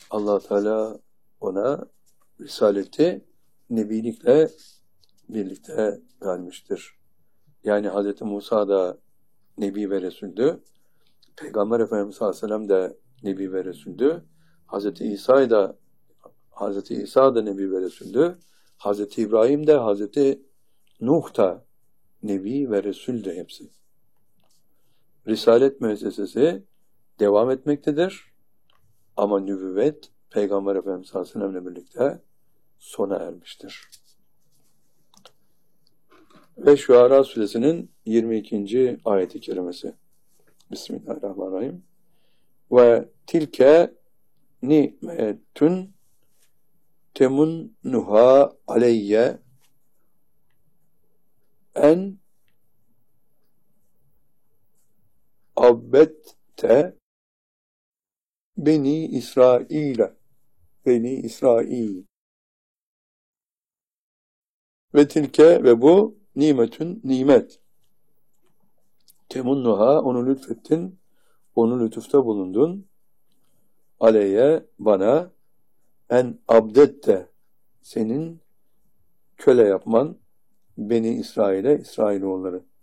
Allah Teala ona risaleti nebilikle birlikte vermiştir. Yani Hz. Musa da Nebi ve Resul'dü. Peygamber Efendimiz sallallahu aleyhi ve sellem de Nebi ve Resul'dü. Hz. İsa da Nebi ve Resul'dü. Hz. İbrahim de Hz. Nuh da Nebi ve Resul'dü hepsi. Risalet müessesesi devam etmektedir. Ama nübüvvet Peygamber Efendimiz sallallahu aleyhi ve sellem'le birlikte sona ermiştir. Ve Şuara Suresinin 22. ayeti kerimesi. Bismillahirrahmanirrahim. Ve tilke ni'metun temunnuha aleyye en abbette Beni İsrail'e Beni İsrail ve tilke ve bu nimetün nimet temunnuha onu lütfettin, onu lütufta bulundun aleyye bana en abdette senin köle yapman Beni İsrail'e İsrailoğulları